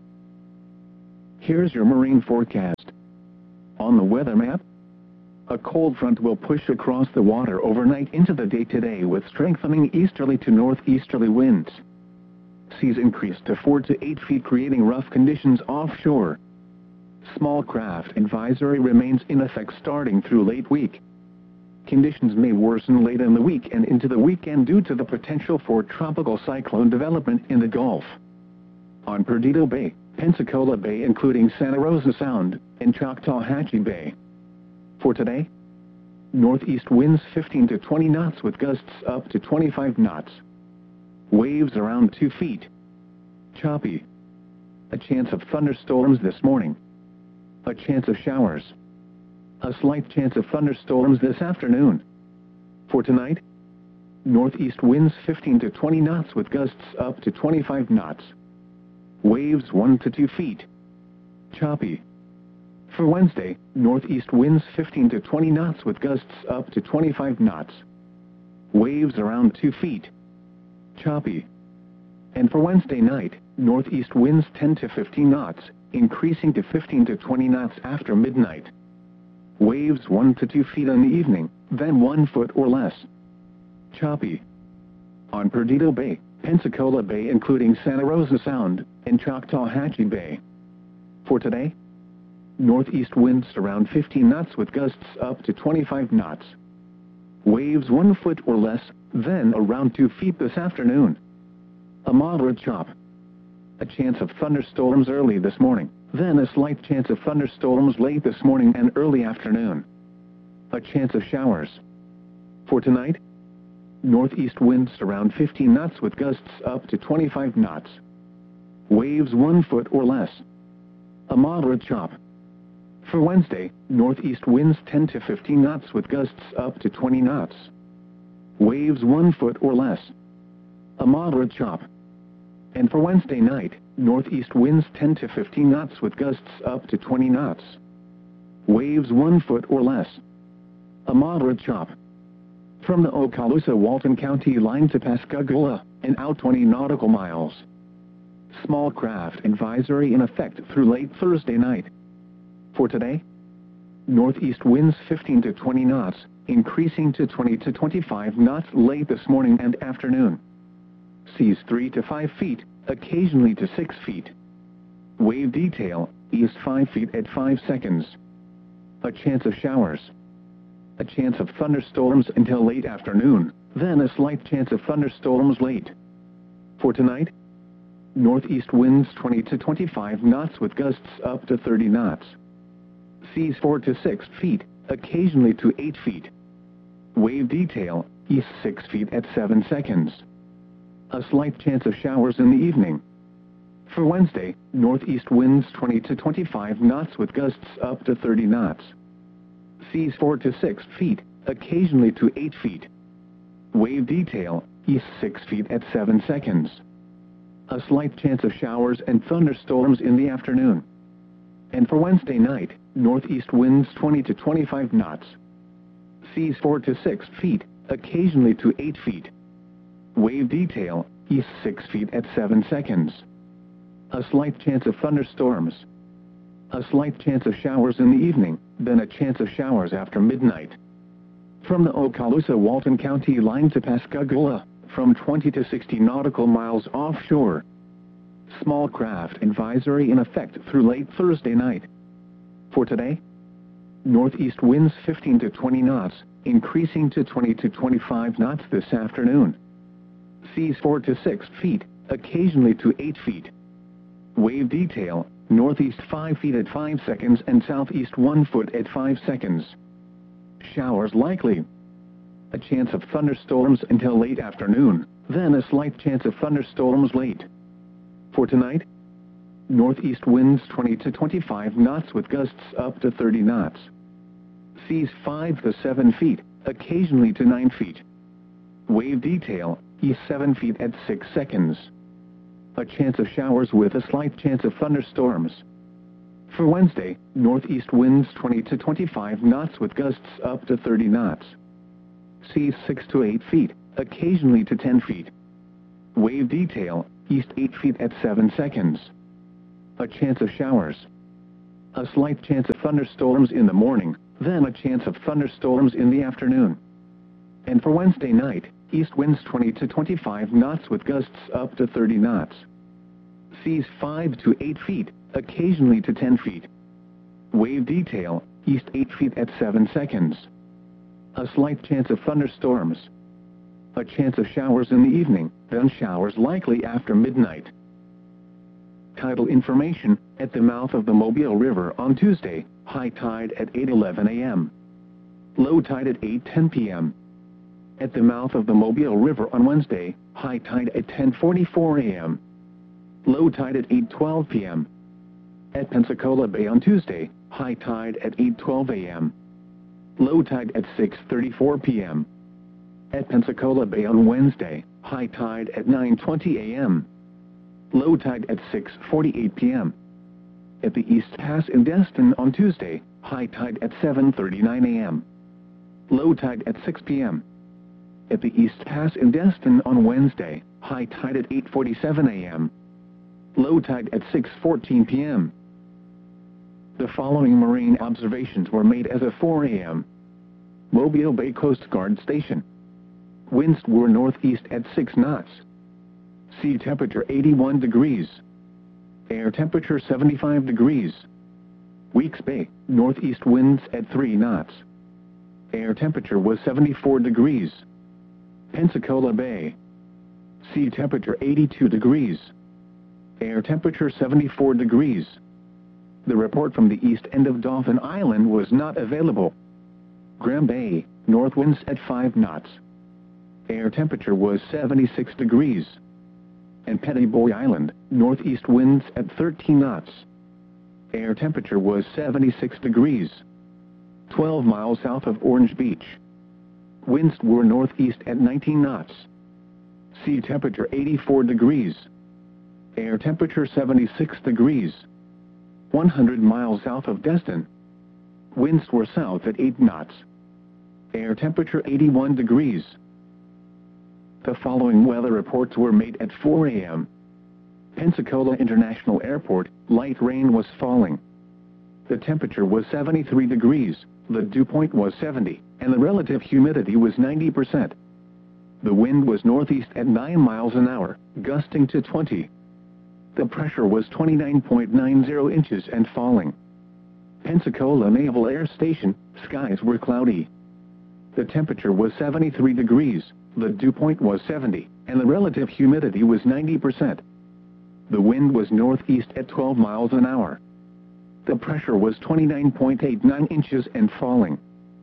Speaker 1: Here's your marine forecast. On the weather map, a cold front will push across the water overnight into the day today with strengthening easterly to northeasterly winds. Seas increase to 4 to 8 feet, creating rough conditions offshore. Small craft advisory remains in effect starting through late week. Conditions may worsen late in the week and into the weekend due to the potential for tropical cyclone development in the Gulf. On Perdido Bay, Pensacola Bay including Santa Rosa Sound, and Choctawhatchee Bay. For today, northeast winds 15 to 20 knots with gusts up to 25 knots. Waves around 2 feet. Choppy. A chance of thunderstorms this morning. A chance of showers. A slight chance of thunderstorms this afternoon. For tonight, northeast winds 15 to 20 knots with gusts up to 25 knots. Waves 1 to 2 feet. Choppy. For Wednesday, northeast winds 15 to 20 knots with gusts up to 25 knots. Waves around 2 feet. Choppy. And for Wednesday night, northeast winds 10 to 15 knots, increasing to 15 to 20 knots after midnight. Waves 1 to 2 feet in the evening, then 1 foot or less. Choppy. On Perdido Bay, Pensacola Bay including Santa Rosa Sound, and Choctawhatchee Bay. For today, northeast winds around 15 knots with gusts up to 25 knots. Waves 1 foot or less, then around 2 feet this afternoon. A moderate chop. A chance of thunderstorms early this morning, then a slight chance of thunderstorms late this morning and early afternoon. A chance of showers. For tonight, northeast winds around 15 knots with gusts up to 25 knots. Waves 1 foot or less. A moderate chop. For Wednesday, northeast winds 10 to 15 knots with gusts up to 20 knots. Waves 1 foot or less. A moderate chop. And for Wednesday night, northeast winds 10 to 15 knots with gusts up to 20 knots. Waves 1 foot or less. A moderate chop. From the Okaloosa-Walton County line to Pascagoula, and out 20 nautical miles. Small craft advisory in effect through late Thursday night. For today, northeast winds 15 to 20 knots, increasing to 20 to 25 knots late this morning and afternoon. Seas 3 to 5 feet, occasionally to 6 feet. Wave detail, east 5 feet at 5 seconds. A chance of showers. A chance of thunderstorms until late afternoon, then a slight chance of thunderstorms late. For tonight, northeast winds 20 to 25 knots with gusts up to 30 knots. Seas 4 to 6 feet, occasionally to 8 feet. Wave detail, east 6 feet at 7 seconds. A slight chance of showers in the evening. For Wednesday, northeast winds 20 to 25 knots with gusts up to 30 knots. Seas 4 to 6 feet, occasionally to 8 feet. Wave detail, east 6 feet at 7 seconds. A slight chance of showers and thunderstorms in the afternoon. And for Wednesday night, northeast winds 20 to 25 knots. Seas 4 to 6 feet, occasionally to 8 feet. Wave detail, east 6 feet at 7 seconds. A slight chance of thunderstorms. A slight chance of showers in the evening, then a chance of showers after midnight. From the Okaloosa-Walton County line to Pascagoula, from 20 to 60 nautical miles offshore. Small craft advisory in effect through late Thursday night. For today, northeast winds 15 to 20 knots, increasing to 20 to 25 knots this afternoon. Seas 4 to 6 feet, occasionally to 8 feet. Wave detail, northeast 5 feet at 5 seconds and southeast 1 foot at 5 seconds. Showers likely. A chance of thunderstorms until late afternoon, then a slight chance of thunderstorms late. For tonight, northeast winds 20 to 25 knots with gusts up to 30 knots. Seas 5 to 7 feet, occasionally to 9 feet. Wave detail, east 7 feet at 6 seconds. A chance of showers with a slight chance of thunderstorms. For Wednesday, northeast winds 20 to 25 knots with gusts up to 30 knots. Seas 6 to 8 feet, occasionally to 10 feet. Wave detail, east 8 feet at 7 seconds. A chance of showers. A slight chance of thunderstorms in the morning, then a chance of thunderstorms in the afternoon. And for Wednesday night, east winds 20 to 25 knots with gusts up to 30 knots. Seas 5 to 8 feet, occasionally to 10 feet. Wave detail, east 8 feet at 7 seconds. A slight chance of thunderstorms. A chance of showers in the evening, then showers likely after midnight. Tidal information, at the mouth of the Mobile River on Tuesday, high tide at 8:11 a.m. Low tide at 8:10 p.m. At the mouth of the Mobile River on Wednesday, high tide at 10:44 a.m. Low tide at 8:12 p.m. At Pensacola Bay on Tuesday, high tide at 8:12 a.m. Low tide at 6:34 p.m. At Pensacola Bay on Wednesday, high tide at 9:20 a.m. Low tide at 6:48 p.m. At the East Pass in Destin on Tuesday, high tide at 7:39 a.m. Low tide at 6 p.m. At the East Pass in Destin on Wednesday, high tide at 8:47 a.m. Low tide at 6:14 p.m. The following marine observations were made as of 4 a.m. Mobile Bay Coast Guard Station. Winds were northeast at 6 knots. Sea temperature 81 degrees. Air temperature 75 degrees. Weeks Bay, northeast winds at 3 knots. Air temperature was 74 degrees. Pensacola Bay. Sea temperature 82 degrees. Air temperature 74 degrees. The report from the east end of Dauphin Island was not available. Graham Bay, north winds at 5 knots. Air temperature was 76 degrees. And Petty Boy Island, northeast winds at 13 knots. Air temperature was 76 degrees. 12 miles south of Orange Beach. Winds were northeast at 19 knots. Sea temperature 84 degrees. Air temperature 76 degrees. 100 miles south of Destin. Winds were south at 8 knots. Air temperature 81 degrees. The following weather reports were made at 4 a.m. Pensacola International Airport, light rain was falling. The temperature was 73 degrees, the dew point was 70, and the relative humidity was 90%. The wind was northeast at 9 miles an hour, gusting to 20. The pressure was 29.90 inches and falling. Pensacola Naval Air Station, skies were cloudy. The temperature was 73 degrees, the dew point was 70, and the relative humidity was 90%. The wind was northeast at 12 miles an hour. The pressure was 29.89 inches and falling.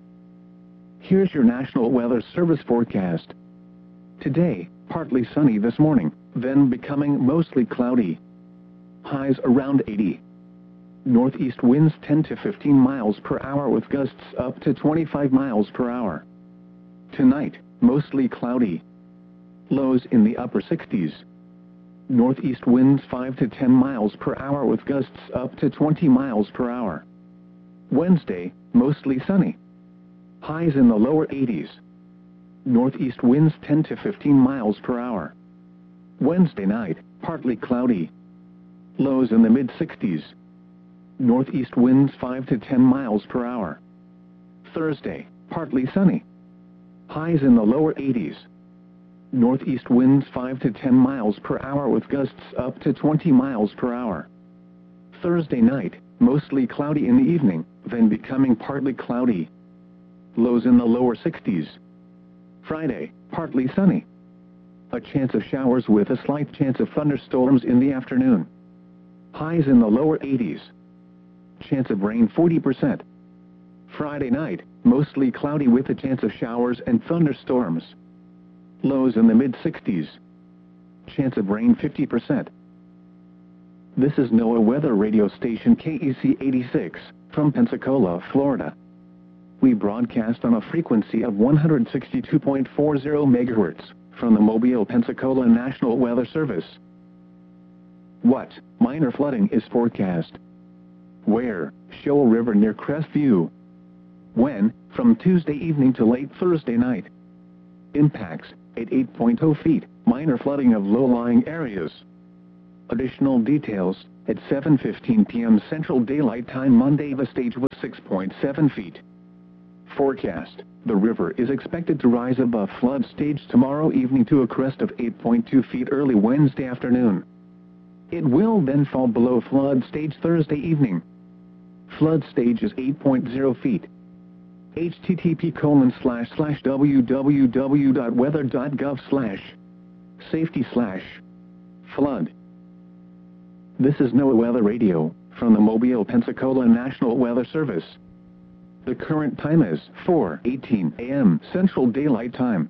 Speaker 1: Here's your National Weather Service forecast. Today, partly sunny this morning, then becoming mostly cloudy. Highs around 80. Northeast winds 10 to 15 miles per hour with gusts up to 25 miles per hour. Tonight, mostly cloudy. Lows in the upper 60s. Northeast winds 5 to 10 miles per hour with gusts up to 20 miles per hour. Wednesday, mostly sunny. Highs in the lower 80s. Northeast winds 10 to 15 miles per hour. Wednesday night, partly cloudy. Lows in the mid-60s. Northeast winds 5 to 10 miles per hour. Thursday, partly sunny. Highs in the lower 80s. Northeast winds 5 to 10 miles per hour with gusts up to 20 miles per hour. Thursday night, mostly cloudy in the evening, then becoming partly cloudy. Lows in the lower 60s. Friday, partly sunny. A chance of showers with a slight chance of thunderstorms in the afternoon. Highs in the lower 80s. Chance of rain 40%. Friday night, mostly cloudy with a chance of showers and thunderstorms. Lows in the mid-60s. Chance of rain 50%. This is NOAA weather radio station KEC 86, from Pensacola, Florida. We broadcast on a frequency of 162.40 megahertz, from the Mobile, Pensacola National Weather Service. What minor flooding is forecast? Where? Shoal River near Crestview. When? From Tuesday evening to late Thursday night. Impacts, at 8.0 feet, minor flooding of low-lying areas. Additional details, at 7:15 p.m. Central Daylight Time Monday the stage was 6.7 feet. Forecast, the river is expected to rise above flood stage tomorrow evening to a crest of 8.2 feet early Wednesday afternoon. It will then fall below flood stage Thursday evening. Flood stage is 8.0 feet. http://www.weather.gov/safety/flood. This is NOAA Weather Radio, from the Mobile, Pensacola National Weather Service. The current time is 4:18 a.m. Central Daylight Time.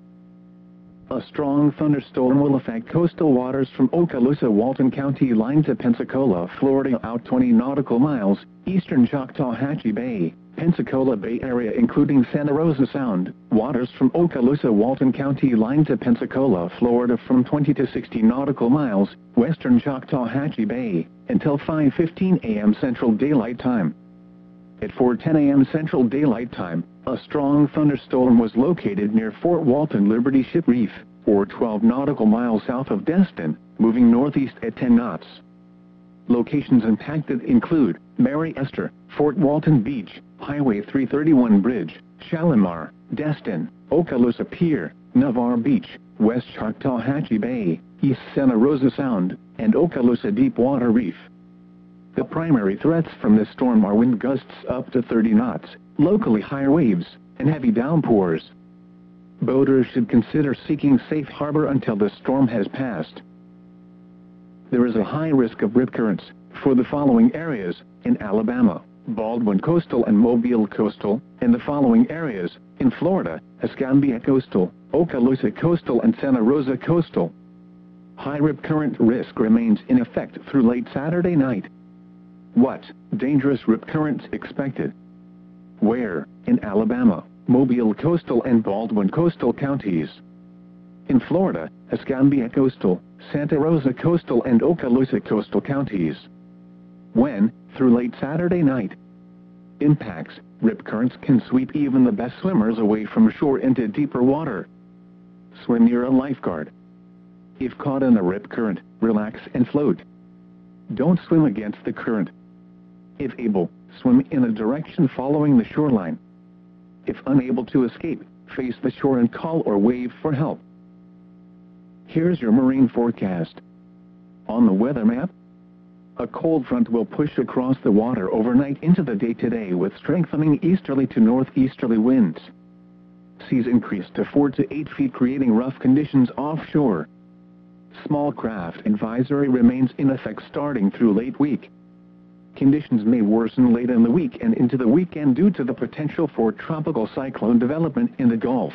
Speaker 1: A strong thunderstorm will affect coastal waters from Okaloosa, Walton County line to Pensacola, Florida out 20 nautical miles, eastern Choctawhatchee Bay, Pensacola Bay Area including Santa Rosa Sound, waters from Okaloosa, Walton County line to Pensacola, Florida from 20 to 60 nautical miles, western Choctawhatchee Bay, until 5:15 a.m. Central Daylight Time. At 4:10 a.m. Central Daylight Time, a strong thunderstorm was located near Fort Walton Liberty Ship Reef, or 12 nautical miles south of Destin, moving northeast at 10 knots. Locations impacted include Mary Esther, Fort Walton Beach, Highway 331 Bridge, Shalimar, Destin, Okaloosa Pier, Navarre Beach, West Choctawhatchee Bay, East Santa Rosa Sound, and Okaloosa Deepwater Reef. The primary threats from this storm are wind gusts up to 30 knots, locally higher waves, and heavy downpours. Boaters should consider seeking safe harbor until the storm has passed. There is a high risk of rip currents for the following areas in Alabama, Baldwin Coastal and Mobile Coastal, and the following areas in Florida, Escambia Coastal, Okaloosa Coastal and Santa Rosa Coastal. High rip current risk remains in effect through late Saturday night. What? Dangerous rip currents expected. Where? In Alabama, Mobile Coastal and Baldwin Coastal counties. In Florida, Escambia Coastal, Santa Rosa Coastal and Okaloosa Coastal counties. When? Through late Saturday night. Impacts. Rip currents can sweep even the best swimmers away from shore into deeper water. Swim near a lifeguard. If caught in a rip current, relax and float. Don't swim against the current. If able, swim in a direction following the shoreline. If unable to escape, face the shore and call or wave for help. Here's your marine forecast. On the weather map, a cold front will push across the water overnight into the day today with strengthening easterly to northeasterly winds. Seas increase to 4 to 8 feet, creating rough conditions offshore. Small craft advisory remains in effect starting through late week. Conditions may worsen late in the week and into the weekend due to the potential for tropical cyclone development in the Gulf.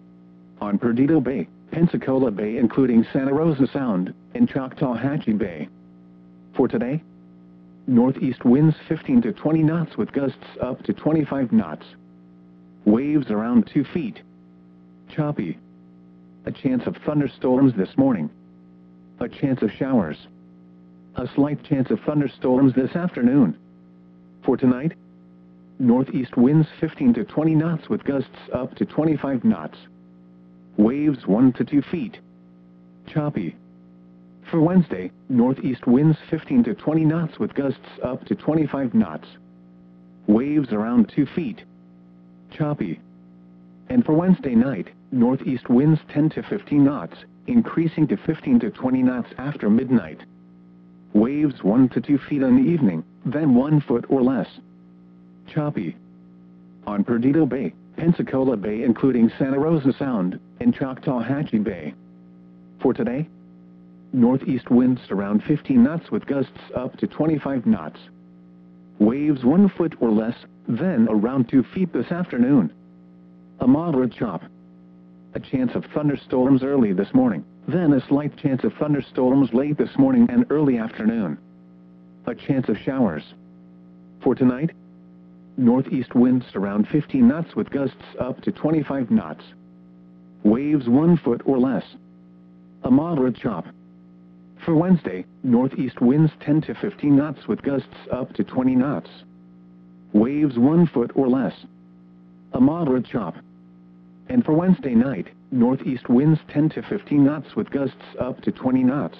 Speaker 1: On Perdido Bay, Pensacola Bay including Santa Rosa Sound, and Choctawhatchee Bay. For today, northeast winds 15 to 20 knots with gusts up to 25 knots. Waves around 2 feet. Choppy. A chance of thunderstorms this morning. A chance of showers. A slight chance of thunderstorms this afternoon. For tonight, northeast winds 15 to 20 knots with gusts up to 25 knots. Waves 1 to 2 feet. Choppy. For Wednesday, northeast winds 15 to 20 knots with gusts up to 25 knots. Waves around 2 feet. Choppy. And for Wednesday night, northeast winds 10 to 15 knots, increasing to 15 to 20 knots after midnight. Waves 1 to 2 feet in the evening, then 1 foot or less. Choppy. On Perdido Bay, Pensacola Bay including Santa Rosa Sound, and Choctawhatchee Bay. For today, northeast winds around 15 knots with gusts up to 25 knots. Waves 1 foot or less, then around 2 feet this afternoon. A moderate chop. A chance of thunderstorms early this morning, then a slight chance of thunderstorms late this morning and early afternoon. A chance of showers. For tonight, northeast winds around 15 knots with gusts up to 25 knots. Waves 1 foot or less. A moderate chop. For Wednesday, northeast winds 10 to 15 knots with gusts up to 20 knots. Waves 1 foot or less. A moderate chop. And for Wednesday night, northeast winds 10 to 15 knots with gusts up to 20 knots.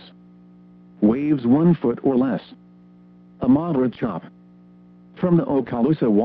Speaker 1: Waves 1 foot or less. A moderate chop. From the Okaloosa